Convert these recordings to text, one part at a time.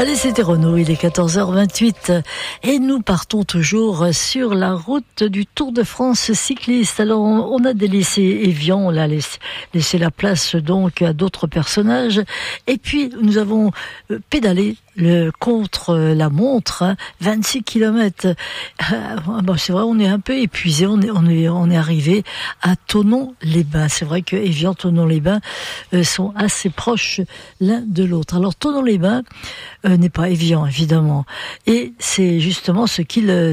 Allez, c'était Renaud, il est 14h28 et nous partons toujours sur la route du Tour de France cycliste. Alors, on a délaissé Évian, on a laissé la place donc à d'autres personnages et puis nous avons pédalé contre la montre, 26 km. Bon, c'est vrai, on est un peu épuisé, on est arrivé à Thonon-les-Bains. C'est vrai que Évian, Thonon-les-Bains sont assez proches l'un de l'autre. Alors, Thonon-les-Bains n'est pas Évian, évidemment. Et c'est justement ce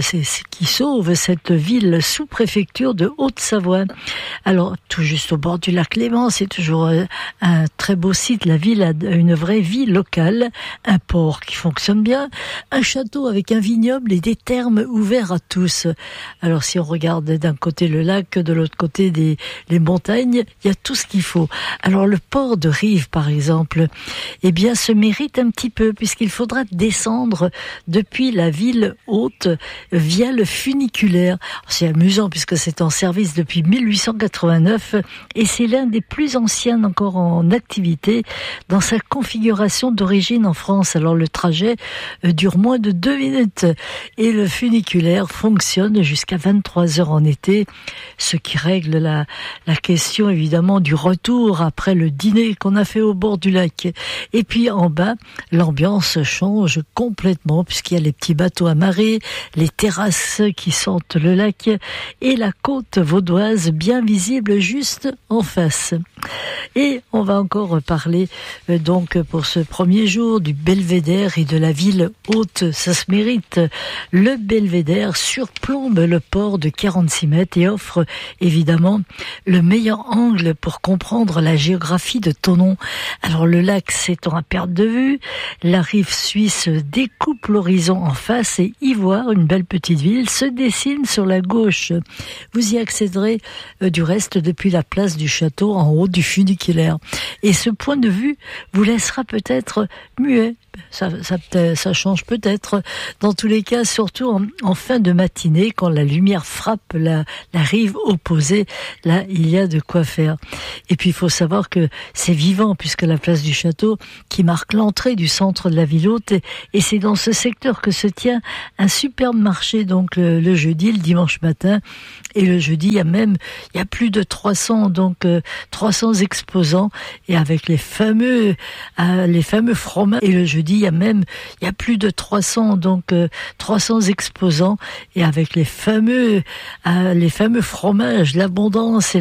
qui sauve cette ville sous-préfecture de Haute-Savoie. Alors, tout juste au bord du lac Léman, c'est toujours un très beau site. La ville a une vraie vie locale, un port qui fonctionne bien, un château avec un vignoble et des thermes ouverts à tous. Alors, si on regarde d'un côté le lac, de l'autre côté les montagnes, il y a tout ce qu'il faut. Alors, le port de Rives, par exemple, eh bien, se mérite un petit peu, puisqu'il faudra descendre depuis la ville haute via le funiculaire. C'est amusant, puisque c'est en service depuis 1889, et c'est l'un des plus anciens encore en activité dans sa configuration d'origine en France. Alors, le trajet dure moins de 2 minutes, et le funiculaire fonctionne jusqu'à 23h en été, ce qui règle la question, évidemment, du retour après le dîner qu'on a fait au bord du lac. Et puis, en bas, l'ambiance change complètement puisqu'il y a les petits bateaux amarrés, les terrasses qui sentent le lac et la côte vaudoise bien visible juste en face. Et on va encore parler donc pour ce premier jour du belvédère et de la ville haute. Ça se mérite. Le belvédère surplombe le port de 46 mètres et offre évidemment le meilleur angle pour comprendre la géographie de Thonon. Alors le lac s'étend à perte de vue, la rive suisse découpe l'horizon en face et Ivoire, une belle petite ville, se dessine sur la gauche. Vous y accéderez du reste depuis la place du château en haut du funiculaire. Et ce point de vue vous laissera peut-être muet. Ça change peut-être. Dans tous les cas, surtout en fin de matinée, quand la lumière frappe la rive opposée, là, il y a de quoi faire. Et puis, il faut savoir que c'est vivant, puisque la place du château, qui marque l'entrée du centre de la ville haute, et c'est dans ce secteur que se tient un superbe marché, donc le jeudi, le dimanche matin. Et le jeudi, il y a plus de 300 exposants, et avec les fameux fromages. Et le jeudi, il y a plus de 300 exposants, et avec les fameux fromages, l'abondance et